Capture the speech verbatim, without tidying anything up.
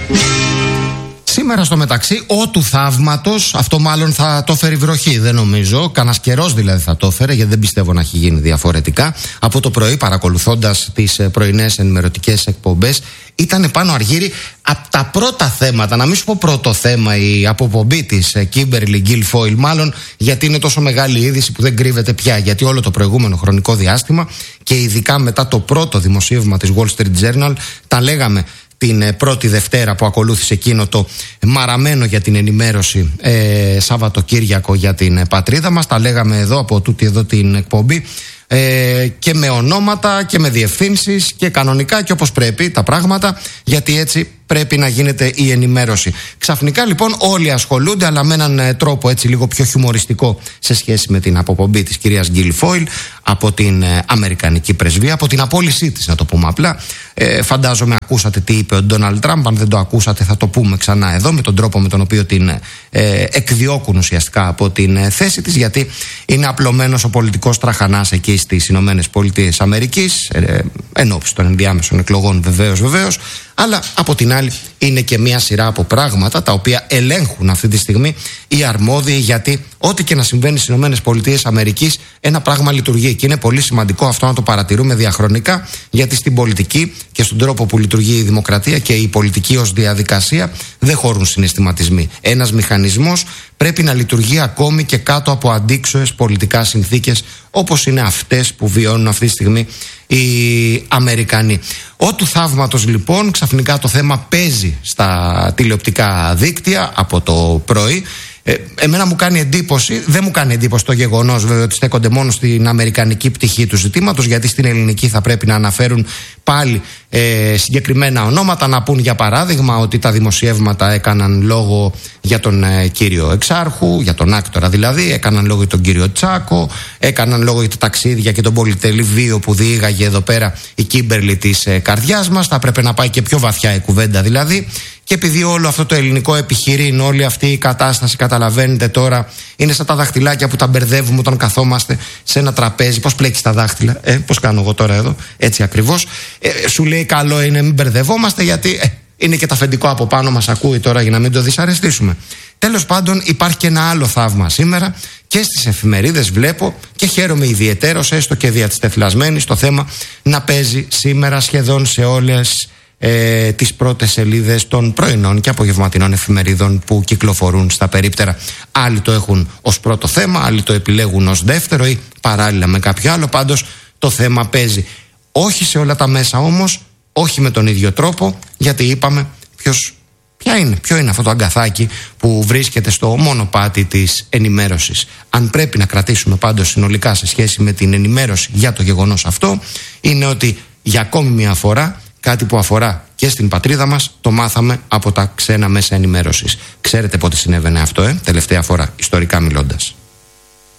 Σήμερα στο μεταξύ, ο του θαύματος, αυτό μάλλον θα το φέρει βροχή, δεν νομίζω. Κανας καιρός δηλαδή θα το φέρει, γιατί δεν πιστεύω να έχει γίνει διαφορετικά. Από το πρωί, παρακολουθώντας τις πρωινές ενημερωτικές εκπομπές, ήταν πάνω αργύρι από τα πρώτα θέματα. Να μην σου πω πρώτο θέμα η αποπομπή της Kimberly Guilfoyle, μάλλον γιατί είναι τόσο μεγάλη είδηση που δεν κρύβεται πια. Γιατί όλο το προηγούμενο χρονικό διάστημα και ειδικά μετά το πρώτο δημοσίευμα της Wall Street Journal, τα λέγαμε την πρώτη Δευτέρα που ακολούθησε εκείνο το μαραμένο για την ενημέρωση ε, Σαββατοκύριακο για την πατρίδα μας. Τα λέγαμε εδώ από τούτη εδώ την εκπομπή ε, και με ονόματα και με διευθύνσεις και κανονικά και όπως πρέπει τα πράγματα, γιατί έτσι πρέπει να γίνεται η ενημέρωση. Ξαφνικά λοιπόν όλοι ασχολούνται, αλλά με έναν τρόπο έτσι λίγο πιο χιουμοριστικό σε σχέση με την αποπομπή της κυρίας Guilfoyle από την ε, Αμερικανική πρεσβεία, από την απόλυσή της, να το πούμε απλά. Ε, φαντάζομαι ακούσατε τι είπε ο Ντόναλντ Τραμπ. Αν δεν το ακούσατε θα το πούμε ξανά εδώ, με τον τρόπο με τον οποίο την ε, εκδιώκουν ουσιαστικά από την ε, θέση της, γιατί είναι απλωμένος ο πολιτικός τραχανάς εκεί στις Ηνωμένες Πολιτείες Αμερικής, ε, ενώπιση των ενδιάμεσων εκλογών βεβαίως βεβαίως. Αλλά από την άλλη είναι και μια σειρά από πράγματα τα οποία ελέγχουν αυτή τη στιγμή οι αρμόδιοι, γιατί ό,τι και να συμβαίνει στις Ηνωμένες Πολιτείες Αμερικής, ένα πράγμα λειτουργεί. Και είναι πολύ σημαντικό αυτό να το παρατηρούμε διαχρονικά, γιατί στην πολιτική και στον τρόπο που λειτουργεί η δημοκρατία και η πολιτική ως διαδικασία δεν χωρούν συναισθηματισμοί. Ένας μηχανισμός πρέπει να λειτουργεί ακόμη και κάτω από αντίξωες πολιτικά συνθήκες, όπως είναι αυτές που βιώνουν αυτή τη στιγμή οι Αμερικανοί. Ο του θαύματος λοιπόν, ξαφνικά το θέμα παίζει στα τηλεοπτικά δίκτυα από το πρωί. Ε, εμένα μου κάνει εντύπωση, δεν μου κάνει εντύπωση το γεγονός βέβαια ότι στέκονται μόνο στην αμερικανική πτυχή του ζητήματος, γιατί στην ελληνική θα πρέπει να αναφέρουν πάλι ε, συγκεκριμένα ονόματα, να πούν για παράδειγμα ότι τα δημοσιεύματα έκαναν λόγο για τον ε, κύριο Εξάρχου, για τον άκτορα δηλαδή, έκαναν λόγο για τον κύριο Τσάκο, έκαναν λόγο για τα ταξίδια και τον πολυτελή βίο που διήγαγε εδώ πέρα η Κίμπερλι της ε, καρδιάς μας. Θα πρέπει να πάει και πιο βαθιά η κουβέντα δηλαδή. Και επειδή όλο αυτό το ελληνικό επιχειρήν, όλη αυτή η κατάσταση, καταλαβαίνετε τώρα, είναι σαν τα δαχτυλάκια που τα μπερδεύουμε όταν καθόμαστε σε ένα τραπέζι. Πώς πλέκεις τα δάχτυλα, ε, πώς κάνω εγώ τώρα εδώ, έτσι ακριβώς. Ε, σου λέει καλό είναι μην μπερδευόμαστε, γιατί ε, είναι και το αφεντικό από πάνω μας ακούει τώρα για να μην το δυσαρεστήσουμε. Τέλος πάντων, υπάρχει και ένα άλλο θαύμα σήμερα και στις εφημερίδες βλέπω και χαίρομαι ιδιαιτέρως, έστω και δια της τεφλασμένης, το θέμα να παίζει σήμερα σχεδόν σε όλες Ε, τις πρώτες σελίδες των πρωινών και απογευματινών εφημερίδων που κυκλοφορούν στα περίπτερα. Άλλοι το έχουν ως πρώτο θέμα, άλλοι το επιλέγουν ως δεύτερο ή παράλληλα με κάποιο άλλο. Πάντως το θέμα παίζει. Όχι σε όλα τα μέσα όμως, όχι με τον ίδιο τρόπο, γιατί είπαμε ποιος, ποια είναι, ποιο είναι αυτό το αγκαθάκι που βρίσκεται στο μονοπάτι της ενημέρωσης. Αν πρέπει να κρατήσουμε πάντως συνολικά σε σχέση με την ενημέρωση για το γεγονός αυτό, είναι ότι για ακόμη μια φορά κάτι που αφορά και στην πατρίδα μας το μάθαμε από τα ξένα μέσα ενημέρωσης. Ξέρετε πότε συνέβαινε αυτό, ε? Τελευταία φορά, ιστορικά μιλώντας.